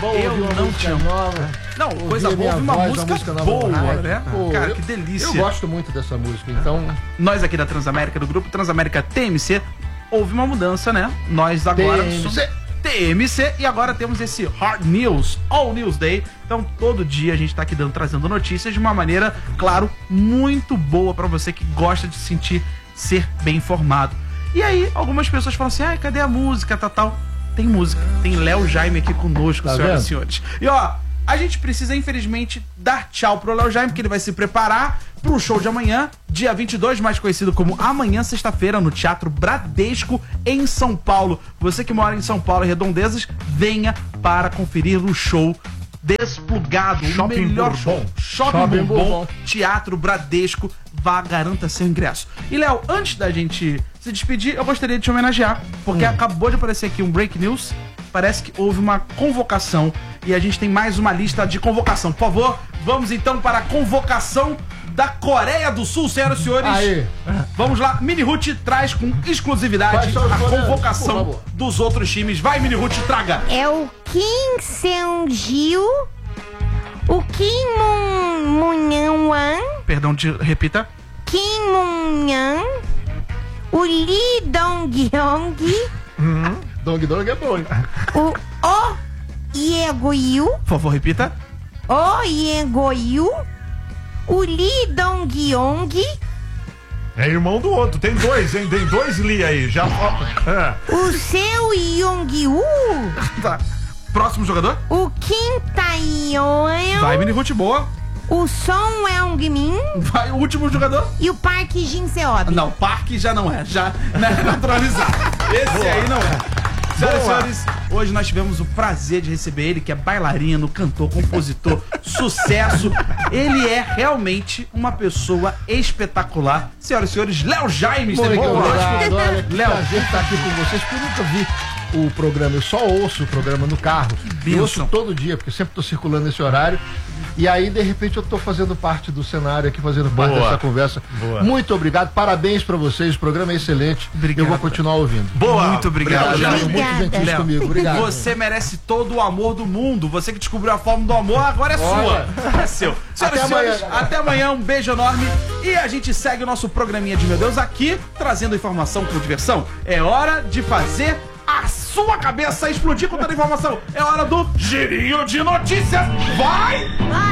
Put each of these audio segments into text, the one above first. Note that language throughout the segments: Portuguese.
bom Eu ouvir uma não música tinha. nova. Não, coisa ouvir boa, a ouvir minha uma voz, música nova boa, no rádio. né? Pô, Cara, que delícia. Eu gosto muito dessa música, então... Nós aqui da Transamérica, do grupo Transamérica TMC, houve uma mudança, né? Nós agora somos TMC e agora temos esse Hard News, All News Day. Então todo dia a gente tá aqui trazendo notícias de uma maneira, claro, muito boa pra você que gosta de ser bem informado. E aí, algumas pessoas falam assim, cadê a música, tal. Tem música, tem Léo Jaime aqui conosco, Tá senhoras e vendo? senhores. E ó, a gente precisa, infelizmente, dar tchau pro Léo Jaime, porque ele vai se preparar pro show de amanhã, dia 22, mais conhecido como Amanhã, sexta-feira, no Teatro Bradesco, em São Paulo. Você que mora em São Paulo e Redondezas, venha para conferir o show Desplugado, Shopping o melhor Bourbon. show. Shopping Bourbon, Teatro Bradesco, vá, garanta seu ingresso. E Léo, antes da gente se despedir, eu gostaria de te homenagear, porque acabou de aparecer aqui um break news. Parece que houve uma convocação e a gente tem mais uma lista de convocação. Por favor, vamos então para a convocação da Coreia do Sul, senhoras e senhores. Aí. Vamos lá, Mini Ruth traz com exclusividade Vai, a por convocação favor. dos outros times. Vai, Mini Ruth, traga. É o Kim Seung-gil, o Kim Moon-wan, Perdão, repita. Kim Moon-yan, o Lee Dong-hyung, Dong Dong é bom, hein? o Oh Ye-go-yu, Por favor, repita. Oh Ye-go-yu, o Lee Dong-yong, É irmão do outro. Tem dois, hein? Tem dois Lee aí. Já. o Seo Yong-woo, Tá. Próximo jogador. o Kim Tae-yeon, Vai, Mini Ruth, boa. o Song Eung-min Vai, o último jogador. e o Park Jin-seob. Não, Parque já não é. Já é naturalizado. Esse aí não é. Senhoras e senhores, hoje nós tivemos o prazer de receber ele, que é bailarino, cantor, compositor, sucesso. Ele é realmente uma pessoa espetacular. Senhoras e senhores, Léo Jaime esteve Muito conosco. obrigado, olha, que Léo. prazer estar aqui com vocês, porque eu nunca vi o programa, eu só ouço o programa no carro. bênção. Eu ouço todo dia, porque eu sempre estou circulando nesse horário. E aí, de repente, eu estou fazendo parte do cenário aqui, fazendo parte Boa. dessa conversa. Boa. Muito obrigado, parabéns para vocês, o programa é excelente. Obrigado. Eu vou continuar ouvindo. Boa. Muito obrigado, Obrigado, Léo. muito gentil Léo, comigo, obrigado. Você merece todo o amor do mundo. Você que descobriu a forma do amor, agora é Olha. sua. É seu. Senhoras e Até senhores, amanhã. até amanhã. Um beijo enorme. E a gente segue o nosso programinha de Meu Deus aqui, trazendo informação com diversão. É hora de fazer a sua cabeça explodir com toda a informação. É hora do girinho de notícias. Vai!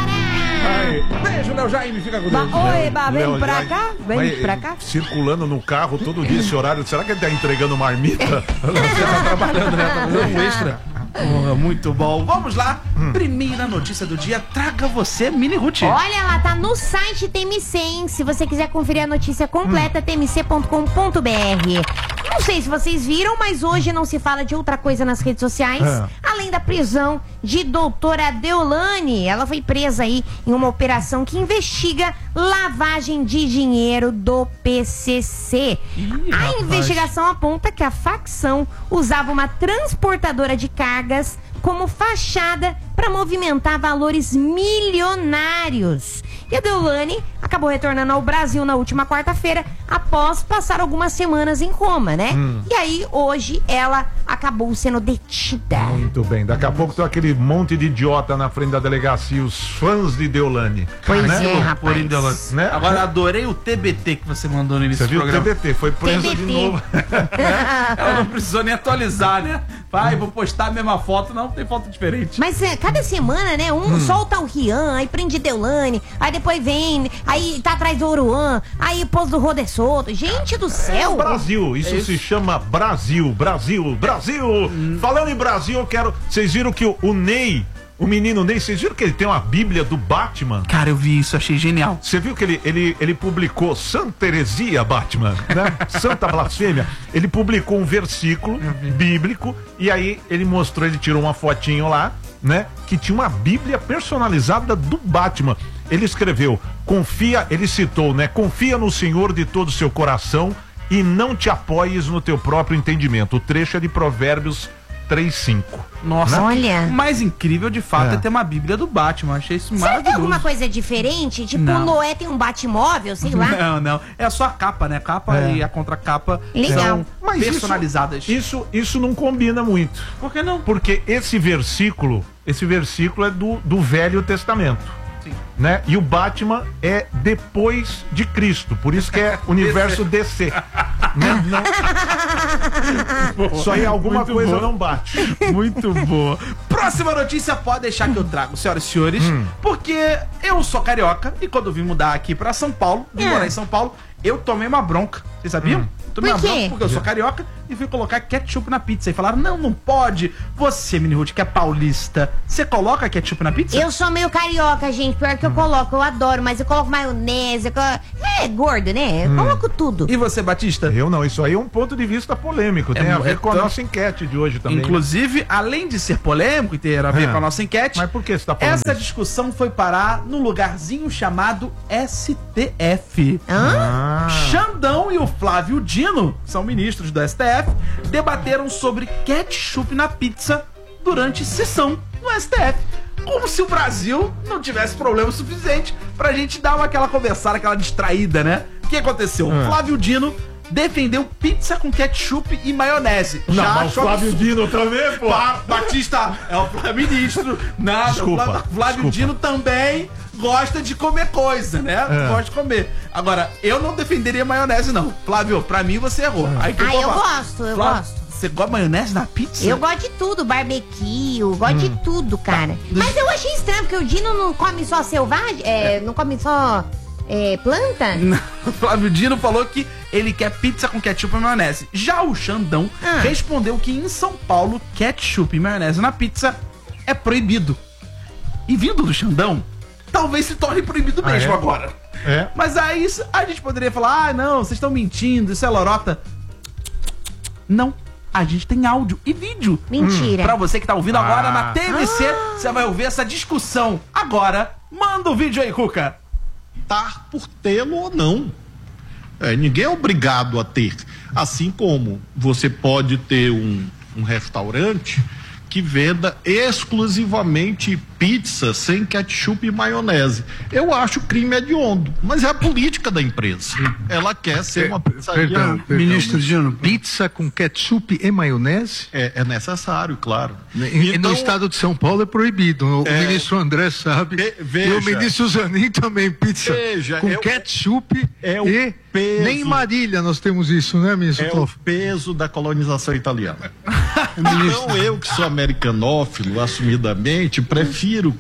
Beijo, Léo Jaime. Fica com Deus. Oi, Bá, vem Léo, pra já- cá, vem Mas, pra cá. Circulando no carro todo dia esse horário. Será que ele tá entregando marmita? Você tá trabalhando, né? Tá fazendo um extra. Oh, muito bom. Vamos lá. Primeira notícia do dia. Traga você, Mini Ruth. Olha, ela tá no site TMC, hein? Se você quiser conferir a notícia completa, tmc.com.br. Não sei se vocês viram, mas hoje não se fala de outra coisa nas redes sociais, além da prisão de doutora Deolane. Ela foi presa aí em uma operação que investiga lavagem de dinheiro do PCC. A rapaz. investigação aponta que a facção usava uma transportadora de cargas como fachada para movimentar valores milionários. E a Deolane acabou retornando ao Brasil na última quarta-feira, após passar algumas semanas em coma, né? E aí, hoje, ela acabou sendo detida. Muito bem. Daqui a pouco tem aquele monte de idiota na frente da delegacia, os fãs de Deolane. Pois né? é, rapaz. Porém, Deolane. Né? Agora, adorei o TBT que você mandou no início Você do viu o programa. TBT? Foi presa TBT. de novo. Ela não precisou nem atualizar, né? Vai, vou postar a mesma foto. Não, tem foto diferente. Mas cada semana, né? Solta o Rian, aí prende Deolane, aí depois vem, aí tá atrás do Oruan, aí pôs do Rodesoto. Gente do céu! Brasil, isso se chama Brasil, Brasil, Brasil. Falando em Brasil, eu quero. Vocês viram que o Ney, o menino Ney, vocês viram que ele tem uma Bíblia do Batman? Cara, eu vi isso, achei genial. Você viu que ele publicou Santa Heresia Batman, né? Santa Blasfêmia. Ele publicou um versículo bíblico e aí ele mostrou, ele tirou uma fotinho lá, né? Que tinha uma Bíblia personalizada do Batman. Ele escreveu, ele citou, né? Confia no Senhor de todo o seu coração e não te apoies no teu próprio entendimento. O trecho é de Provérbios 3:5. Nossa, Olha. o mais incrível de fato é, É. ter uma Bíblia do Batman. Achei isso Será que tem maravilhoso. alguma coisa diferente? Tipo, Não. o Noé tem um Batmóvel, sei lá. Não, não. É só a capa, né? A capa e a contracapa Legal. são Mas personalizadas. Isso não combina muito. Por que não? Porque esse versículo, esse versículo é do Velho Testamento. Sim. Né? E o Batman é depois de Cristo, por isso que é universo DC. Né? Não... Só aí alguma muito coisa boa. Não bate. Muito boa. Próxima notícia pode deixar que eu trago, senhoras e senhores, porque eu sou carioca e quando vim mudar aqui pra São Paulo, vim morar em São Paulo, eu tomei uma bronca. Vocês sabiam? Tomei uma bronca porque eu sou carioca e fui colocar ketchup na pizza. E falaram, não pode. Você, Mini Ruth, que é paulista, você coloca ketchup na pizza? Eu sou meio carioca, gente. Pior que eu coloco, eu adoro. Mas eu coloco maionese, é gordo, né? Eu coloco tudo. E você, Batista? Eu não. Isso aí é um ponto de vista polêmico. Tem a ver com a nossa enquete de hoje também. Inclusive, além de ser polêmico e ter a ver com a nossa enquete... Mas por que você tá falando essa discussão foi parar num lugarzinho chamado STF. Xandão e o Flávio Dino, que são ministros do STF, debateram sobre ketchup na pizza durante sessão no STF. Como se o Brasil não tivesse problema suficiente pra gente dar aquela conversada, aquela distraída, né? O que aconteceu? O Flávio Dino defendeu pizza com ketchup e maionese. Não, mas o Flávio Dino também, pô. Batista é o ministro. Nada, desculpa, Flávio Dino também gosta de comer coisa, né? Gosta de comer. Agora, eu não defenderia maionese, não. Flávio, pra mim você errou. Aí eu gosto, eu gosto. Você gosta de maionese na pizza? Eu gosto de tudo, barbecue, gosto de tudo, cara. Mas eu achei estranho, porque o Dino não come só selvagem, não come só planta? O Flávio Dino falou que ele quer pizza com ketchup e maionese. Já o Xandão respondeu que em São Paulo, ketchup e maionese na pizza é proibido. E vindo do Xandão, talvez se torne proibido mesmo agora. Mas aí a gente poderia falar, não, vocês estão mentindo, isso é lorota. Não. A gente tem áudio e vídeo. Mentira. Pra você que tá ouvindo agora na TMC, você vai ouvir essa discussão. Agora, manda o vídeo aí, Cuca. Por tê-lo ou não. Ninguém é obrigado a ter. Assim como você pode ter um restaurante que venda exclusivamente pizza sem ketchup e maionese. Eu acho crime hediondo, mas é a política da empresa. Ela quer ser uma pizzaria... Perdão. Ministro Dino, pizza com ketchup e maionese? É necessário, claro. E no estado de São Paulo é proibido. O ministro André sabe. E o ministro Zanin também, pizza com ketchup e... Peso. Nem em Marília nós temos isso, né, ministro? O peso da colonização italiana. Então eu, que sou americanófilo, assumidamente, prefiro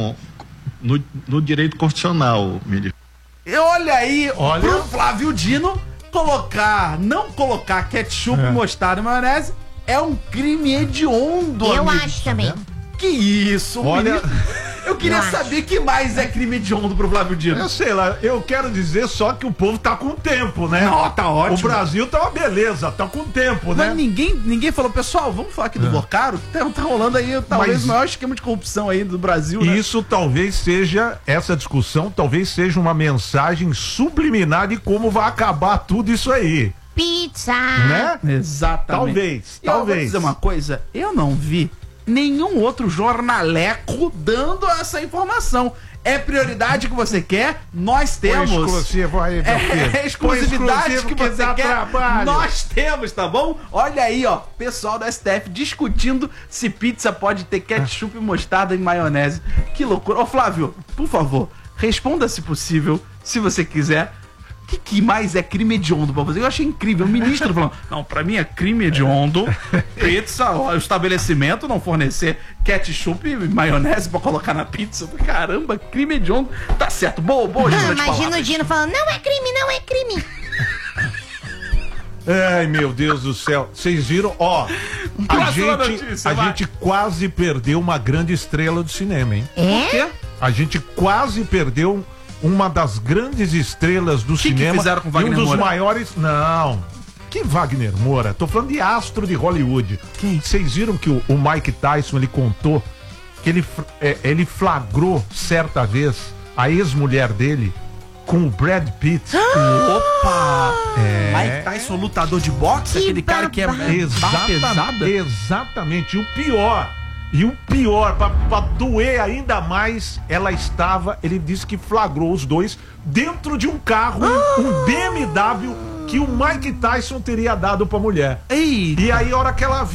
no direito constitucional, ministro. E olha aí, pro Flávio Dino, não colocar ketchup, mostarda e maionese é um crime hediondo. Eu acho também. Que isso, olha... Eu queria saber que mais é crime hediondo pro Flávio Dino. Eu sei lá, eu quero dizer só que o povo tá com tempo, né? Não, tá ótimo. O Brasil tá uma beleza, tá com tempo, né? Mas ninguém falou, pessoal, vamos falar aqui do Vocaro, que tá rolando aí talvez o maior esquema de corrupção aí do Brasil, né? Isso talvez seja, essa discussão talvez seja uma mensagem subliminar de como vai acabar tudo isso aí. Pizza! Né? Exatamente. Talvez. Eu vou dizer uma coisa, eu não vi nenhum outro jornaleco dando essa informação. É prioridade que você quer? Nós temos. Exclusivo aí, meu filho. É exclusividade que você quer? Trabalho. Nós temos, tá bom? Olha aí, ó, pessoal do STF discutindo se pizza pode ter ketchup, mostarda e maionese. Que loucura. Ô, Flávio, por favor, responda se possível, se você quiser. O que mais é crime hediondo pra você? Eu achei incrível. O ministro falando, não, pra mim é crime hediondo pizza, o estabelecimento não fornecer ketchup e maionese pra colocar na pizza. Caramba, crime hediondo. Tá certo, boa. Imagina o Dino falando, não é crime. Ai, meu Deus do céu. Vocês viram? Ó, a gente quase perdeu uma grande estrela do cinema, hein? Por quê? A gente quase perdeu uma das grandes estrelas do cinema. Que fizeram com Wagner e um dos Moura? maiores... Não. Que Wagner Moura? Tô falando de astro de Hollywood. Quem? Vocês viram que o Mike Tyson, ele contou que ele flagrou certa vez a ex-mulher dele com o Brad Pitt. Opa! Mike Tyson, lutador de boxe, aquele cara que é pesada. Exatamente. E o pior, pra doer ainda mais, ele disse que flagrou os dois dentro de um carro, um BMW, que o Mike Tyson teria dado pra mulher. Ei. E aí, a hora que ela viu,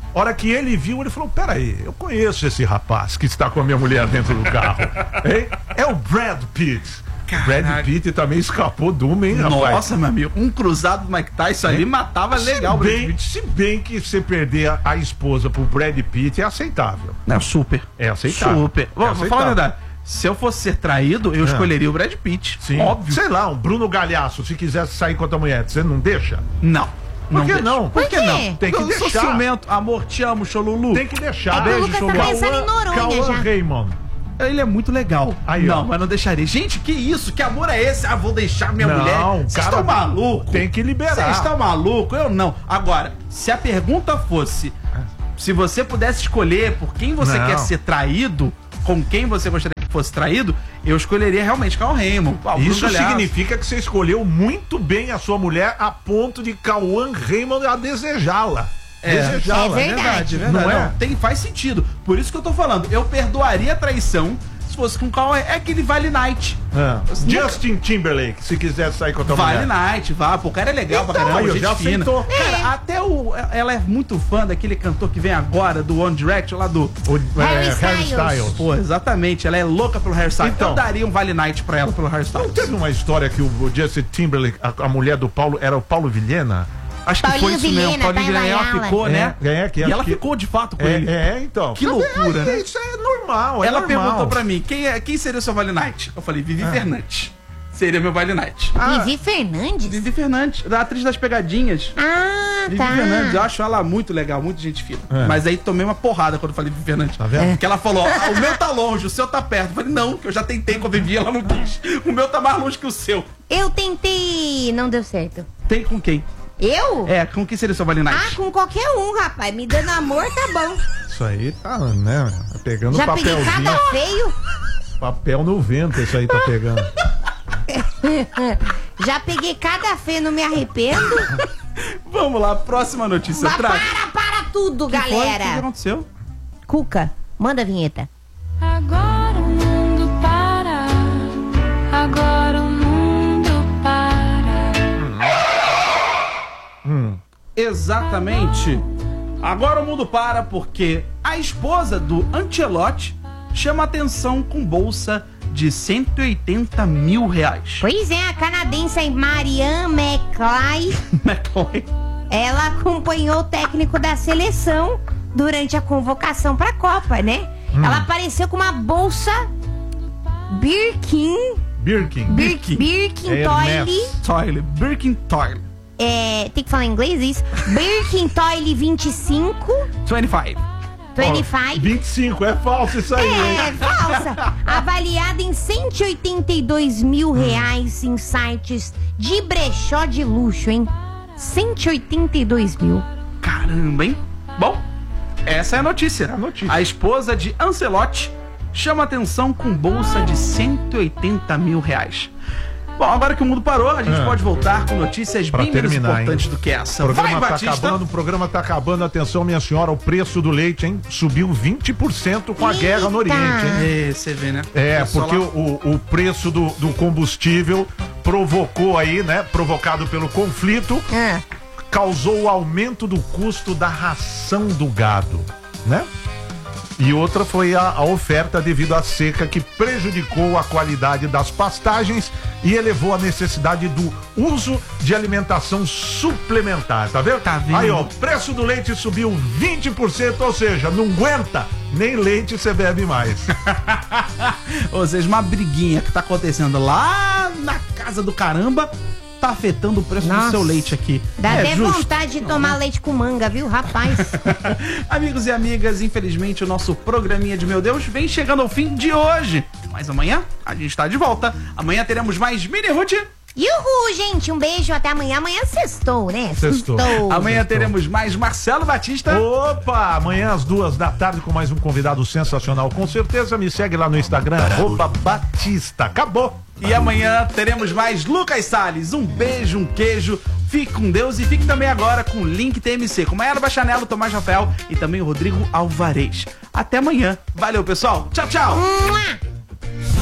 hora que ele viu, ele falou, peraí, eu conheço esse rapaz que está com a minha mulher dentro do carro. Hein? É o Brad Pitt. Caraca. Brad Pitt também escapou do homem, hein, rapaz? Nossa, meu amigo, um cruzado do Mike Tyson ali matava legal o Brad Pitt. Se bem que você perder a esposa pro Brad Pitt é aceitável. Não, super. É aceitável. Super. Vou falar a verdade. Se eu fosse ser traído, eu escolheria o Brad Pitt. Sim. Óbvio. Sei lá, um Bruno Galhaço, se quisesse sair com a tua mulher, você não deixa? Não. Por que deixa. não? Por quê? Não. Tem que Eu sou deixar. ciumento. Amor, te amo, Cholulu. Tem que deixar. É que o Lucas tá pensando em Noronha já. Raymond. Ele é muito legal. Aí, não, ó. mas não deixaria. Gente, que isso? Que amor é esse? Ah, vou deixar minha Não, mulher. Vocês cara, estão malucos? tem que liberar. Vocês estão malucos? Eu não. Agora, se a pergunta fosse se você pudesse escolher por quem você Não. quer ser traído, com quem você gostaria que fosse traído, eu escolheria realmente Carl Raymond. Isso significa que você escolheu muito bem a sua mulher a ponto de Cauã Raymond a desejá-la. Desejá-la. É verdade. Não é? Faz sentido. Por isso que eu tô falando. Eu perdoaria a traição se fosse com o Cauã. É aquele Vale Night. Justin Timberlake, se quiser sair com a tua Vale mulher. Night, vá. Pô, o cara é legal pra Então, caramba, aí, gente já fina. aceitou. Cara, até ela é muito fã daquele cantor que vem agora, do One Direction, lá do... Harry Styles. Pô, exatamente. Ela é louca pelo Harry Styles. Então. Eu daria um Vale Night pra ela pelo Harry Não Styles. teve uma história que o Justin Timberlake, a mulher do Paulo, era o Paulo Vilhena? Acho que foi Paulinho isso mesmo. Vilhena, Paulinho tá em Vilhena, ela Vaiala. ficou, né? Que E acho ela que- ficou de fato com ele. Então. Que loucura, né? Isso é normal, Ela normal. perguntou pra mim, quem seria o seu Vale Night? Eu falei, Vivi Fernandes. Seria meu Vale Night. Vivi Fernandes? Vivi Fernandes, da atriz das pegadinhas. Ah, Vivi tá. Fernandes, eu acho ela muito legal, muito gente fina. Mas aí tomei uma porrada quando eu falei Vivi Fernandes. Tá vendo? Que ela falou, o meu tá longe, o seu tá perto. Eu falei, não, que eu já tentei com a Vivi, ela não quis. O meu tá mais longe que o seu. Eu tentei, não deu certo. Tem com quem? Eu? É, com quem seria o seu Vale Night? Ah, com qualquer um, rapaz. Me dando amor, tá bom. Isso aí tá, né? Pegando Já peguei papelzinho. cada feio. Papel no vento, isso aí tá pegando. Já peguei cada feio, não me arrependo. Vamos lá, próxima notícia. Mas Traga. para tudo, O que galera. aconteceu? Cuca, manda a vinheta. Agora o mundo para. Agora o mundo para. Exatamente. Agora o mundo para porque a esposa do Ancelotti chama atenção com bolsa de 180 mil reais. Pois é, a canadense Marianne McClay, ela acompanhou o técnico da seleção durante a convocação para a Copa, né? Ela apareceu com uma bolsa Birkin Toile. Birkin Toile. tem que falar em inglês isso? Birkin Toile 25. 25. 25, é falso isso aí, hein? É, falsa. Avaliada em 182 mil reais em sites de brechó de luxo, hein? 182 mil. Caramba, hein? Bom, essa é a notícia. A esposa de Ancelotti chama atenção com bolsa de 180 mil reais. Bom, agora que o mundo parou, a gente pode voltar com notícias Pra bem menos terminar, importantes hein? do que essa. O programa Vai, tá Batista. acabando, o programa tá acabando. Atenção, minha senhora, o preço do leite, hein? Subiu 20% com a guerra no Oriente, hein? Você vê, né? É, Pessoal porque lá- o preço do combustível provocou aí, né? Provocado pelo conflito, causou o aumento do custo da ração do gado, né? E outra foi a oferta devido à seca que prejudicou a qualidade das pastagens e elevou a necessidade do uso de alimentação suplementar, tá vendo? Tá vendo? Aí, ó, o preço do leite subiu 20%, ou seja, não aguenta, nem leite você bebe mais. Ou seja, uma briguinha que tá acontecendo lá na casa do caramba tá afetando o preço do Nossa. seu leite aqui. Dá É até justo. vontade de tomar leite com manga, viu, rapaz? Amigos e amigas, infelizmente o nosso programinha de Meu Deus vem chegando ao fim de hoje. Mas amanhã a gente tá de volta. Amanhã teremos mais Mini Ruth. Yuhu, gente, um beijo, até amanhã. Amanhã sextou, né? Sextou. Amanhã teremos mais Marcelo Batista. Opa, amanhã às 2h da com mais um convidado sensacional. Com certeza me segue lá no Instagram, @Batista. Acabou. E amanhã teremos mais Lucas Salles. Um beijo, um queijo. Fique com Deus e fique também agora com o Link TMC, com Maera Bachanello, Tomás Rafael e também o Rodrigo Alvarez. Até amanhã. Valeu, pessoal. Tchau, tchau. Mua!